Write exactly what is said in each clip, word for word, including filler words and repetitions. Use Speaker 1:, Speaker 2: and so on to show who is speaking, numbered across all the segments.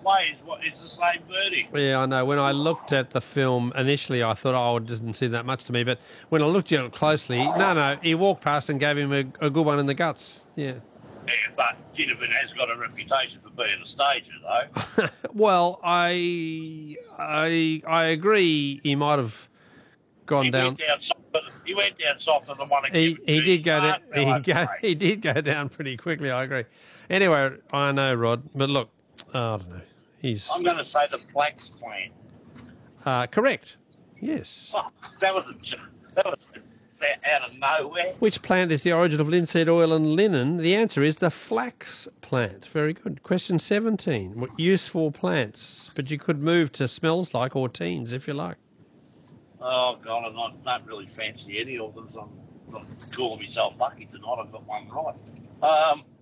Speaker 1: play is what is the same verdict.
Speaker 2: Yeah, I know. When I looked at the film initially, I thought, oh, it doesn't seem that much to me. But when I looked at it closely, no, no, he walked past and gave him a, a good one in the guts. Yeah.
Speaker 1: Yeah, but Ginnivan has got a reputation for being a stager, though.
Speaker 2: Well, I, I, I agree. He might have gone
Speaker 1: he
Speaker 2: down.
Speaker 1: Went down softer, he went down softer than one of
Speaker 2: He, he did go down. He,
Speaker 1: I'd
Speaker 2: go,
Speaker 1: say.
Speaker 2: he did go down pretty quickly. I agree. Anyway, I know, Rod. But look, oh, I don't know. He's
Speaker 1: I'm going to say the flax plant.
Speaker 2: uh, correct. Yes.
Speaker 1: Oh, that was a, that was out of nowhere.
Speaker 2: Which plant is the origin of linseed oil and linen? The answer is the flax plant. Very good. Question seventeen. What useful plants? But you could move to smells like or teens if you like.
Speaker 1: Oh, God, I don't, don't really fancy any of them. So I'm, I'm calling myself lucky tonight. I've got one right. Um,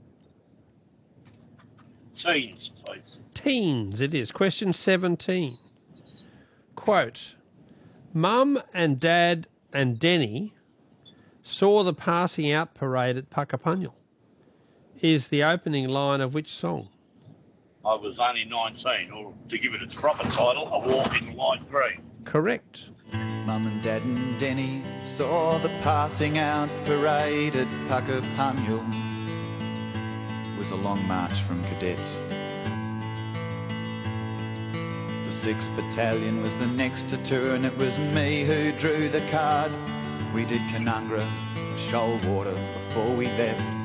Speaker 1: teens, please.
Speaker 2: Teens it is. Question seventeen. Quote, Mum and Dad and Denny saw the passing out parade at Puckapunyal is the opening line of which song?
Speaker 1: I was only nineteen, or to give it its proper title, A Walk in Light Green.
Speaker 2: Correct.
Speaker 3: Mum and Dad and Denny saw the passing out parade at Puckapunyal. It was a long march from cadets. The sixth Battalion was the next to turn. It was me who drew the card. We did Canungra, Shoalwater before we left.